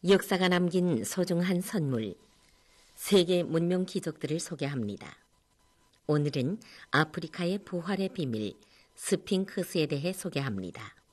역사가 남긴 소중한 선물, 세계 문명 기적들을 소개합니다. 오늘은 아프리카의 부활의 비밀, 스핑크스에 대해 소개합니다.